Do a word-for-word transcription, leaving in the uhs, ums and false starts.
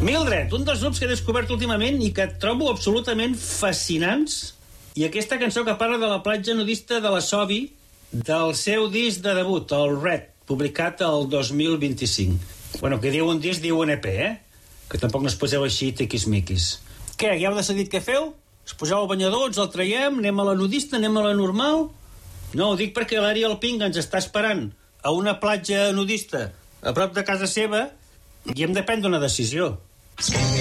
Mildred, un dels grups que he descobert últimament i que trobo absolutament fascinants, i aquesta cançó que parla de la platja nudista de la Sobi, del seu disc de debut, el Red, publicat el dos mil vint-i-cinc. Bueno, que diu un disc, diu un E P, eh? Que tampoc no es poseu així tiquismiquis. Què, ja heu decidit què feu? Us poseu al banyador, ens el traiem, anem a la nudista, anem a la normal? No, ho dic perquè l'Ariel Pink ens està esperant a una platja nudista a prop de casa seva i hem de prendre una decisió.